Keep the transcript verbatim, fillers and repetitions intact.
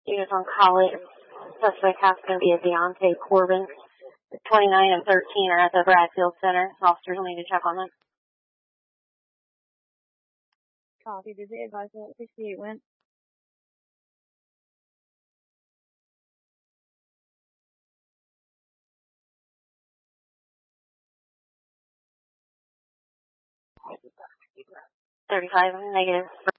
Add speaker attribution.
Speaker 1: Units on call it. Suspect house going to be a Deontay Corbin. twenty-nine and thirteen are at the Bradfield Center. Officers will need to check on them.
Speaker 2: Copy. Did they advise that sixty-eight went?
Speaker 1: thirty-five negative.